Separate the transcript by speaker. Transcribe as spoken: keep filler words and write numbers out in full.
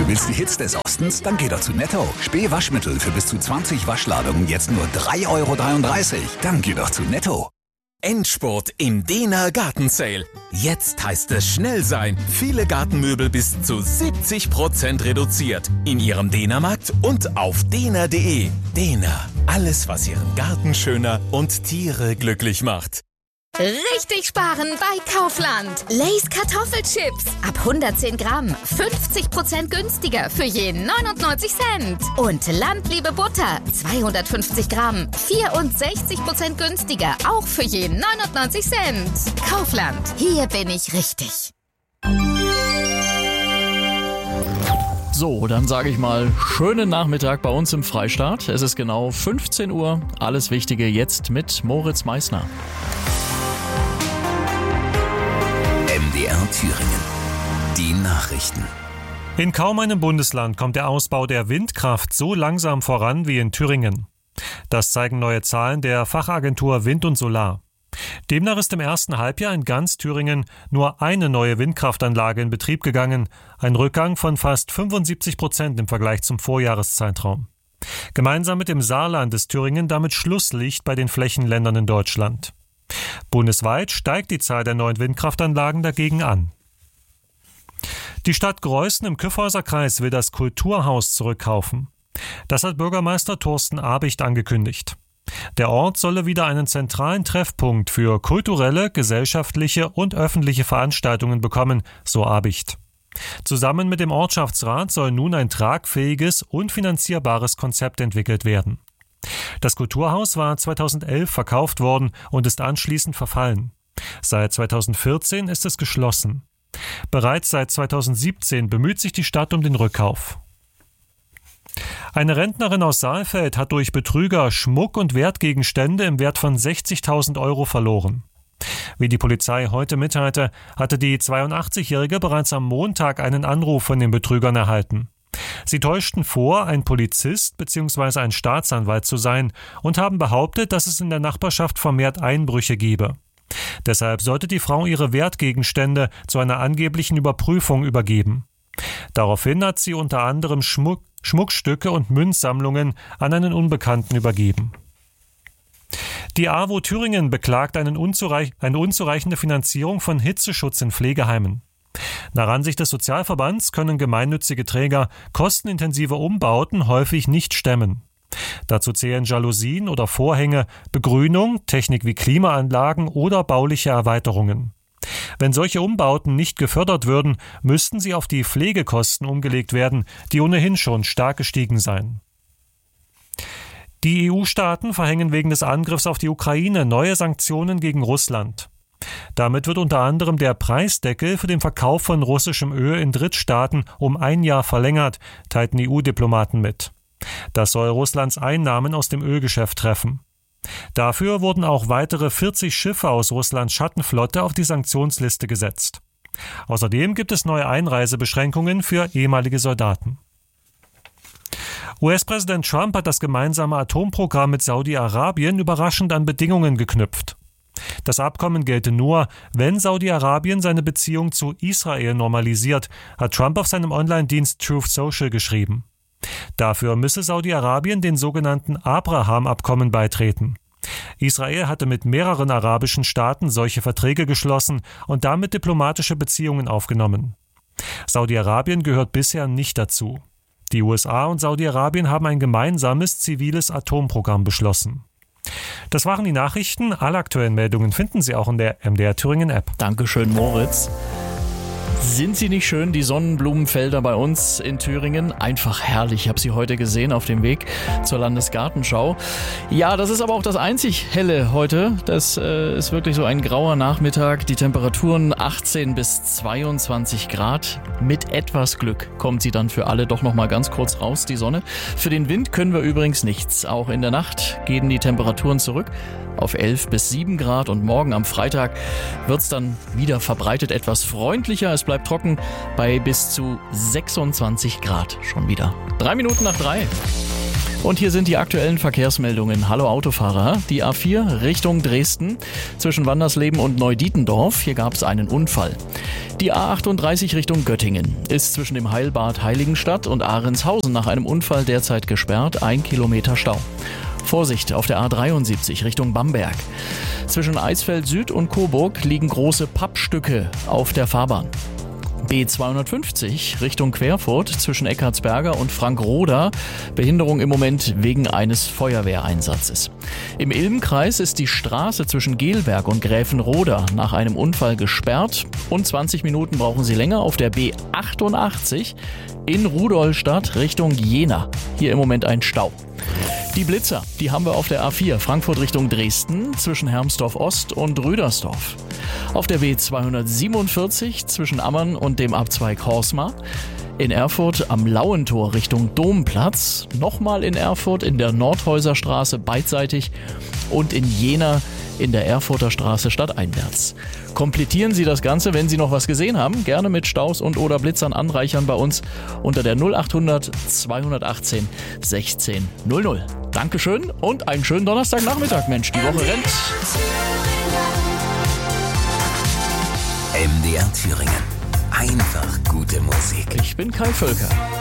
Speaker 1: Willst die Hits des Ostens? Dann geh doch zu Netto. Spee Waschmittel für bis zu zwanzig Waschladungen jetzt nur drei Euro dreiunddreißig. Dann geh doch zu Netto.
Speaker 2: Endspurt im Dehner Gartensale. Jetzt heißt es schnell sein. Viele Gartenmöbel bis zu siebzig Prozent reduziert. In Ihrem Dehnermarkt und auf dehner punkt de. Dehner. Alles, was Ihren Garten schöner und Tiere glücklich macht.
Speaker 3: Richtig sparen bei Kaufland. Lay's Kartoffelchips. Ab hundertzehn Gramm. fünfzig Prozent günstiger für je neunundneunzig Cent. Und Landliebe Butter. zweihundertfünfzig Gramm. vierundsechzig Prozent günstiger. Auch für je neunundneunzig Cent. Kaufland. Hier bin ich richtig.
Speaker 4: So, dann sage ich mal, schönen Nachmittag bei uns im Freistaat. Es ist genau fünfzehn Uhr. Alles Wichtige jetzt mit Moritz Meissner.
Speaker 1: M D R Thüringen. Die Nachrichten.
Speaker 5: In kaum einem Bundesland kommt der Ausbau der Windkraft so langsam voran wie in Thüringen. Das zeigen neue Zahlen der Fachagentur Wind und Solar. Demnach ist im ersten Halbjahr in ganz Thüringen nur eine neue Windkraftanlage in Betrieb gegangen, ein Rückgang von fast fünfundsiebzig Prozent im Vergleich zum Vorjahreszeitraum. Gemeinsam mit dem Saarland ist Thüringen damit Schlusslicht bei den Flächenländern in Deutschland. Bundesweit steigt die Zahl der neuen Windkraftanlagen dagegen an. Die Stadt Greußen im Kyffhäuserkreis will das Kulturhaus zurückkaufen. Das hat Bürgermeister Thorsten Abicht angekündigt. Der Ort solle wieder einen zentralen Treffpunkt für kulturelle, gesellschaftliche und öffentliche Veranstaltungen bekommen, so Abicht. Zusammen mit dem Ortschaftsrat soll nun ein tragfähiges und finanzierbares Konzept entwickelt werden. Das Kulturhaus war zweitausendelf verkauft worden und ist anschließend verfallen. Seit zweitausendvierzehn ist es geschlossen. Bereits seit zweitausendsiebzehn bemüht sich die Stadt um den Rückkauf. Eine Rentnerin aus Saalfeld hat durch Betrüger Schmuck und Wertgegenstände im Wert von sechzigtausend Euro verloren. Wie die Polizei heute mitteilte, hatte die zweiundachtzigjährige bereits am Montag einen Anruf von den Betrügern erhalten. Sie täuschten vor, ein Polizist bzw. ein Staatsanwalt zu sein und haben behauptet, dass es in der Nachbarschaft vermehrt Einbrüche gebe. Deshalb sollte die Frau ihre Wertgegenstände zu einer angeblichen Überprüfung übergeben. Daraufhin hat sie unter anderem Schmuck, Schmuckstücke und Münzsammlungen an einen Unbekannten übergeben. Die A W O Thüringen beklagt einen unzureich- eine unzureichende Finanzierung von Hitzeschutz in Pflegeheimen. Nach Ansicht des Sozialverbands können gemeinnützige Träger kostenintensive Umbauten häufig nicht stemmen. Dazu zählen Jalousien oder Vorhänge, Begrünung, Technik wie Klimaanlagen oder bauliche Erweiterungen. Wenn solche Umbauten nicht gefördert würden, müssten sie auf die Pflegekosten umgelegt werden, die ohnehin schon stark gestiegen seien. Die E U-Staaten verhängen wegen des Angriffs auf die Ukraine neue Sanktionen gegen Russland. Damit wird unter anderem der Preisdeckel für den Verkauf von russischem Öl in Drittstaaten um ein Jahr verlängert, teilten E U-Diplomaten mit. Das soll Russlands Einnahmen aus dem Ölgeschäft treffen. Dafür wurden auch weitere vierzig Schiffe aus Russlands Schattenflotte auf die Sanktionsliste gesetzt. Außerdem gibt es neue Einreisebeschränkungen für ehemalige Soldaten. U S-Präsident Trump hat das gemeinsame Atomprogramm mit Saudi-Arabien überraschend an Bedingungen geknüpft. Das Abkommen gelte nur, wenn Saudi-Arabien seine Beziehung zu Israel normalisiert, hat Trump auf seinem Online-Dienst Truth Social geschrieben. Dafür müsse Saudi-Arabien den sogenannten Abraham-Abkommen beitreten. Israel hatte mit mehreren arabischen Staaten solche Verträge geschlossen und damit diplomatische Beziehungen aufgenommen. Saudi-Arabien gehört bisher nicht dazu. Die U S A und Saudi-Arabien haben ein gemeinsames ziviles Atomprogramm beschlossen. Das waren die Nachrichten. Alle aktuellen Meldungen finden Sie auch in der M D R Thüringen App.
Speaker 4: Dankeschön, Moritz. Sind sie nicht schön, die Sonnenblumenfelder bei uns in Thüringen? Einfach herrlich. Ich habe sie heute gesehen auf dem Weg zur Landesgartenschau. Ja, das ist aber auch das einzig Helle heute. Das äh, ist wirklich so ein grauer Nachmittag. Die Temperaturen achtzehn bis zweiundzwanzig Grad. Mit etwas Glück kommt sie dann für alle doch noch mal ganz kurz raus, die Sonne. Für den Wind können wir übrigens nichts. Auch in der Nacht gehen die Temperaturen zurück auf elf bis sieben Grad und morgen am Freitag wird es dann wieder verbreitet etwas freundlicher. Es bleibt trocken bei bis zu sechsundzwanzig Grad schon wieder. Drei Minuten nach drei. Und hier sind die aktuellen Verkehrsmeldungen. Hallo Autofahrer. Die A vier Richtung Dresden zwischen Wandersleben und Neudietendorf. Hier gab es einen Unfall. Die A achtunddreißig Richtung Göttingen ist zwischen dem Heilbad Heiligenstadt und Ahrенshausen nach einem Unfall derzeit gesperrt. Ein Kilometer Stau. Vorsicht auf der A dreiundsiebzig Richtung Bamberg. Zwischen Eisfeld Süd und Coburg liegen große Pappstücke auf der Fahrbahn. B zweihundertfünfzig Richtung Querfurt zwischen Eckartsberger und Frankroda. Behinderung im Moment wegen eines Feuerwehreinsatzes. Im Ilmenkreis ist die Straße zwischen Gelberg und Gräfenroda nach einem Unfall gesperrt. Und zwanzig Minuten brauchen Sie länger auf der B achtundachtzig in Rudolstadt Richtung Jena. Hier im Moment ein Stau. Die Blitzer, die haben wir auf der A vier Frankfurt Richtung Dresden zwischen Hermsdorf Ost und Rüdersdorf. Auf der B zweihundertsiebenundvierzig zwischen Ammern und dem Abzweig Horsmar. In Erfurt am Lauentor Richtung Domplatz. Nochmal in Erfurt in der Nordhäuserstraße beidseitig. Und in Jena in der Erfurter Straße stadteinwärts. Komplettieren Sie das Ganze, wenn Sie noch was gesehen haben. Gerne mit Staus und oder Blitzern anreichern bei uns unter der null achthundert zweihundertachtzehn sechzehn null null. Dankeschön und einen schönen Donnerstagnachmittag, Mensch. Die Woche rennt.
Speaker 6: M D R Thüringen. Einfach gute Musik.
Speaker 4: Ich bin Kai Völker.